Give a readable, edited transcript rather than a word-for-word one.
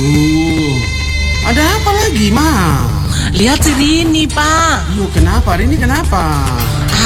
Aduh, ada apa lagi, Ma? Lihat si Rini, Pak. Kenapa? Rini kenapa?